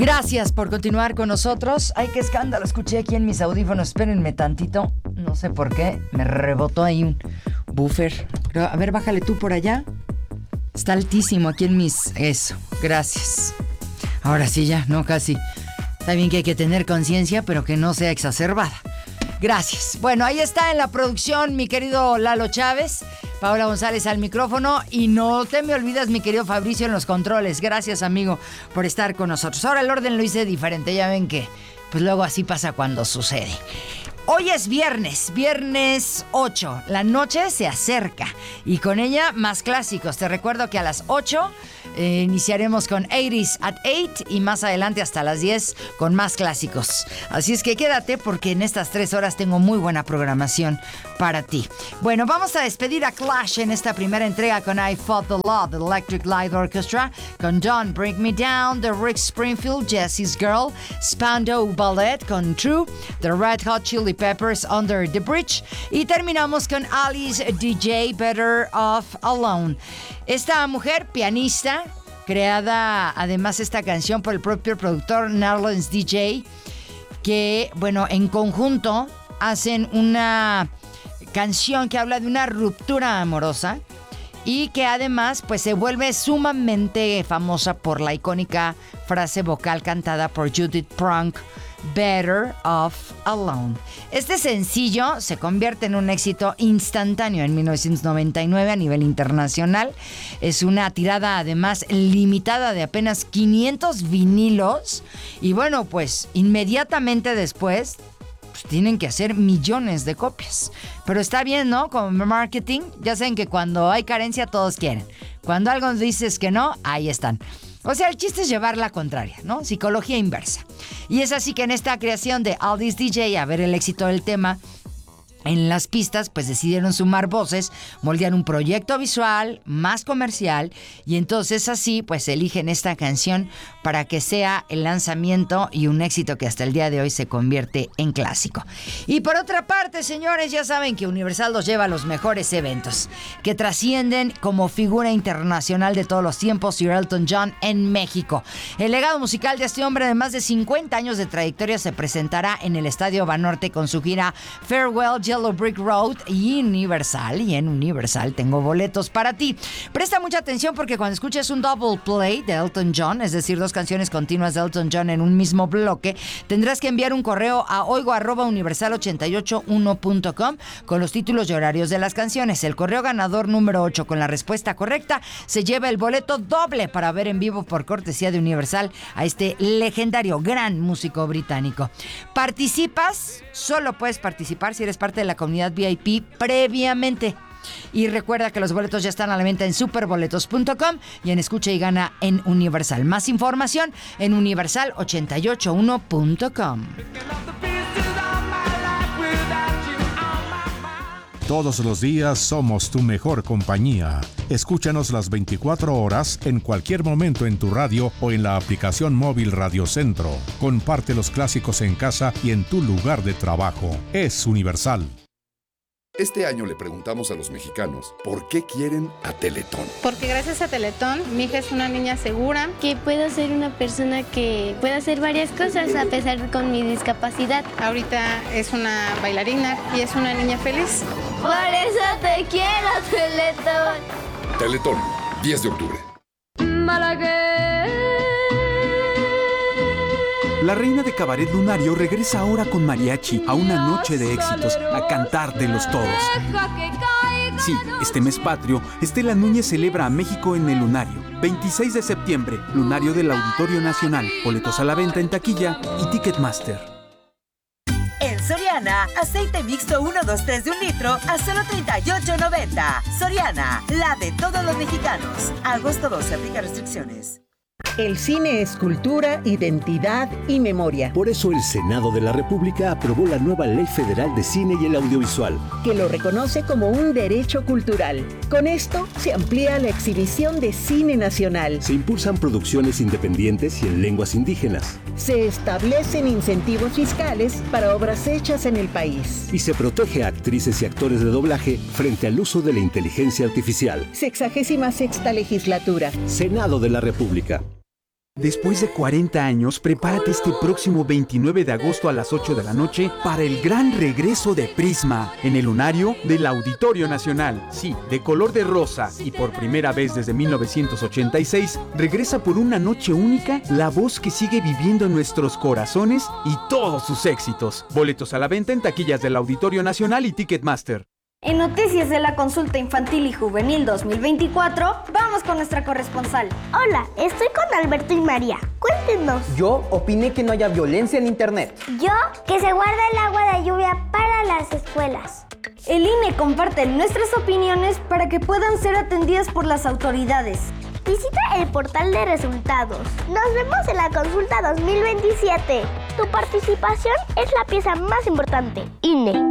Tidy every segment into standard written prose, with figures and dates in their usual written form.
Gracias por continuar con nosotros. Ay, qué escándalo, escuché aquí en mis audífonos. Espérenme tantito, no sé por qué, me rebotó ahí un buffer. Pero, a ver, bájale tú por allá. Está altísimo aquí en mis... Eso, gracias. Ahora sí ya, no, casi. Está bien que hay que tener conciencia, pero que no sea exacerbada. Gracias. Bueno, ahí está en la producción mi querido Lalo Chávez, Paola González al micrófono y no te me olvidas mi querido Fabricio en los controles. Gracias, amigo, por estar con nosotros. Ahora el orden lo hice diferente, ya ven que pues luego así pasa cuando sucede. Hoy es viernes 8, la noche se acerca y con ella más clásicos. Te recuerdo que a las 8 iniciaremos con 80s at 8 y más adelante hasta las 10 con más clásicos. Así es que quédate porque en estas 3 horas tengo muy buena programación para ti. Bueno, vamos a despedir a Clash en esta primera entrega con I Fought the Law, The Electric Light Orchestra, con Don't Break Me Down, The Rick Springfield, Jesse's Girl, Spandau Ballet con True, The Red Hot Chili Peppers, Under the Bridge, y terminamos con Alice DJ, Better Off Alone. Esta mujer pianista, creada además esta canción por el propio productor Narlands DJ, que bueno, en conjunto hacen una canción que habla de una ruptura amorosa y que además pues se vuelve sumamente famosa por la icónica frase vocal cantada por Judith Prunk, Better Off Alone. Este sencillo se convierte en un éxito instantáneo en 1999 a nivel internacional. Es una tirada además limitada de apenas 500 vinilos y bueno, pues inmediatamente después pues tienen que hacer millones de copias. Pero está bien, ¿no? Como marketing, ya saben que cuando hay carencia todos quieren. Cuando algo dices que no, ahí están. O sea, el chiste es llevar la contraria, ¿no? Psicología inversa. Y es así que en esta creación de Alice DJ, a ver el éxito del tema en las pistas, pues decidieron sumar voces, moldear un proyecto visual más comercial y entonces así pues eligen esta canción para que sea el lanzamiento y un éxito que hasta el día de hoy se convierte en clásico. Y por otra parte, señores, ya saben que Universal los lleva a los mejores eventos que trascienden como figura internacional de todos los tiempos, Sir Elton John en México. El legado musical de este hombre de más de 50 años de trayectoria se presentará en el Estadio Banorte con su gira Farewell Yellow Brick Road y Universal. Y en Universal tengo boletos para ti. Presta mucha atención porque cuando escuches un double play de Elton John, es decir, 2 canciones continuas de Elton John en un mismo bloque, tendrás que enviar un correo a oigo@universal881.com con los títulos y horarios de las canciones. El correo ganador número 8 con la respuesta correcta se lleva el boleto doble para ver en vivo por cortesía de Universal a este legendario gran músico británico. ¿Participas? Solo puedes participar si eres parte de la comunidad VIP previamente. Y recuerda que los boletos ya están a la venta en superboletos.com y en Escucha y Gana en Universal. Más información en universal881.com. Todos los días somos tu mejor compañía. Escúchanos las 24 horas en cualquier momento en tu radio o en la aplicación móvil Radio Centro. Comparte los clásicos en casa y en tu lugar de trabajo. Es Universal. Este año le preguntamos a los mexicanos por qué quieren a Teletón. Porque gracias a Teletón, mi hija es una niña segura. Que puedo ser una persona que pueda hacer varias cosas a pesar de con mi discapacidad. Ahorita es una bailarina y es una niña feliz. Por eso te quiero, Teletón. Teletón, 10 de octubre. La reina de Cabaret Lunario regresa ahora con mariachi a una noche de éxitos, a cantar de los todos. Sí, este mes patrio, Estela Núñez celebra a México en el Lunario. 26 de septiembre, Lunario del Auditorio Nacional. Boletos a la venta en taquilla y Ticketmaster. En Soriana, aceite mixto 1, 2, 3 de 1 litro a solo $38.90. Soriana, la de todos los mexicanos. Agosto 12, aplica restricciones. El cine es cultura, identidad y memoria. Por eso el Senado de la República aprobó la nueva Ley Federal de Cine y el Audiovisual, que lo reconoce como un derecho cultural. Con esto se amplía la exhibición de cine nacional. Se impulsan producciones independientes y en lenguas indígenas. Se establecen incentivos fiscales para obras hechas en el país. Y se protege a actrices y actores de doblaje frente al uso de la inteligencia artificial. 66ª legislatura. Senado de la República. Después de 40 años, prepárate este próximo 29 de agosto a las 8 de la noche para el gran regreso de Prisma en el lunario del Auditorio Nacional. Sí, de color de rosa y por primera vez desde 1986, regresa por una noche única la voz que sigue viviendo en nuestros corazones y todos sus éxitos. Boletos a la venta en taquillas del Auditorio Nacional y Ticketmaster. En Noticias de la Consulta Infantil y Juvenil 2024, vamos con nuestra corresponsal. Hola, estoy con Alberto y María. Cuéntenos. Yo opiné que no haya violencia en internet. Yo, que se guarda el agua de lluvia para las escuelas. El INE comparte nuestras opiniones para que puedan ser atendidas por las autoridades. Visita el portal de resultados. Nos vemos en la consulta 2027. Tu participación es la pieza más importante. INE.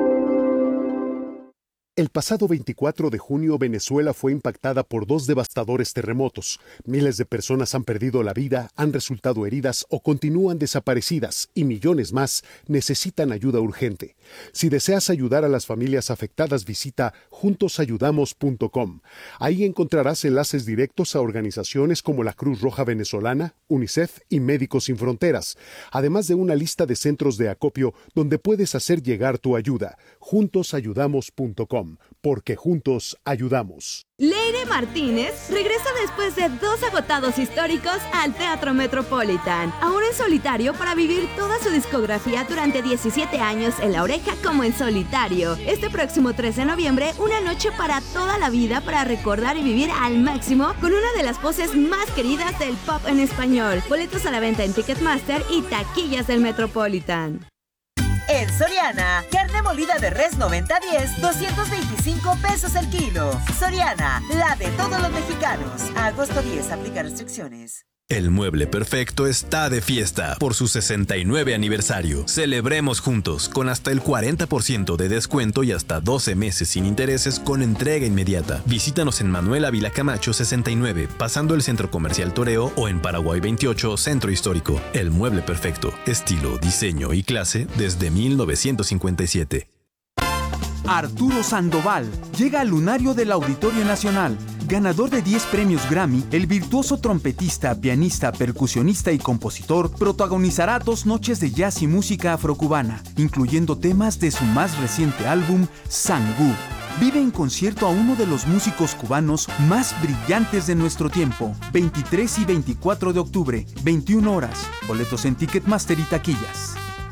El pasado 24 de junio, Venezuela fue impactada por 2 devastadores terremotos. Miles de personas han perdido la vida, han resultado heridas o continúan desaparecidas y millones más necesitan ayuda urgente. Si deseas ayudar a las familias afectadas, visita juntosayudamos.com. Ahí encontrarás enlaces directos a organizaciones como la Cruz Roja Venezolana, UNICEF y Médicos Sin Fronteras, además de una lista de centros de acopio donde puedes hacer llegar tu ayuda. Juntosayudamos.com. Porque juntos ayudamos. Leire Martínez regresa después de 2 agotados históricos al Teatro Metropolitan, ahora en solitario para vivir toda su discografía durante 17 años en La Oreja como en solitario. Este próximo 13 de noviembre, una noche para toda la vida para recordar y vivir al máximo con una de las voces más queridas del pop en español. Boletos a la venta en Ticketmaster y taquillas del Metropolitan. En Soriana, carne molida de res 90-10, 225 pesos el kilo. Soriana, la de todos los mexicanos. A agosto 10, aplica restricciones. El Mueble Perfecto está de fiesta por su 69 aniversario. Celebremos juntos con hasta el 40% de descuento y hasta 12 meses sin intereses con entrega inmediata. Visítanos en Manuel Ávila Camacho 69, pasando el Centro Comercial Toreo, o en Paraguay 28, Centro Histórico. El Mueble Perfecto, estilo, diseño y clase desde 1957. Arturo Sandoval llega al lunario del Auditorio Nacional. Ganador de 10 premios Grammy, el virtuoso trompetista, pianista, percusionista y compositor protagonizará 2 noches de jazz y música afrocubana, incluyendo temas de su más reciente álbum, Sangú. Vive en concierto a uno de los músicos cubanos más brillantes de nuestro tiempo. 23 y 24 de octubre, 21 horas. Boletos en Ticketmaster y taquillas.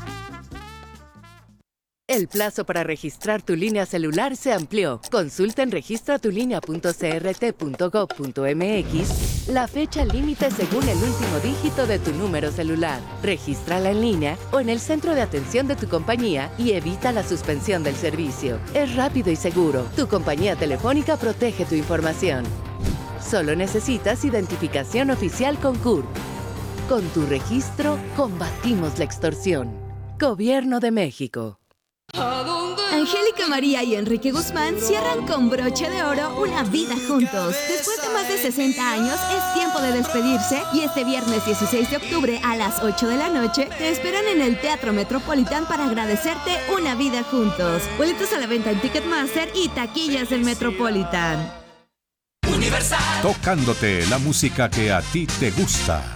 El plazo para registrar tu línea celular se amplió. Consulta en registratulinea.crt.gov.mx la fecha límite según el último dígito de tu número celular. Regístrala en línea o en el centro de atención de tu compañía y evita la suspensión del servicio. Es rápido y seguro. Tu compañía telefónica protege tu información. Solo necesitas identificación oficial con CURP. Con tu registro, combatimos la extorsión. Gobierno de México. Angélica María y Enrique Guzmán cierran con broche de oro una vida juntos. Después de más de 60 años, es tiempo de despedirse y este viernes 16 de octubre a las 8 de la noche te esperan en el Teatro Metropolitan para agradecerte una vida juntos. Boletos a la venta en Ticketmaster y taquillas del Metropolitan. Tocándote la música que a ti te gusta.